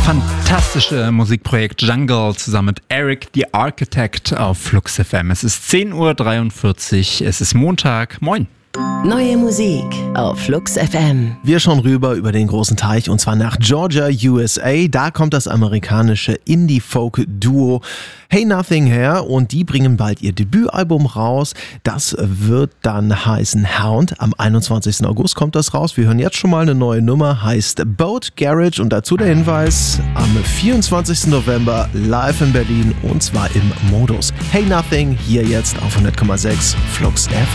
Fantastische Musikprojekt Jungle zusammen mit Eric the Architect auf Flux FM. Es ist 10.43 Uhr, es ist Montag. Moin. Neue Musik auf Flux FM. Wir schauen rüber über den großen Teich und zwar nach Georgia, USA. Da kommt das amerikanische Indie-Folk-Duo Hey Nothing her und die bringen bald ihr Debütalbum raus. Das wird dann heißen Hound. Am 21. August kommt das raus. Wir hören jetzt schon mal eine neue Nummer, heißt Boat Garage und dazu der Hinweis, am 24. November live in Berlin und zwar im Modus. Hey Nothing, hier jetzt auf 100,6 Flux FM.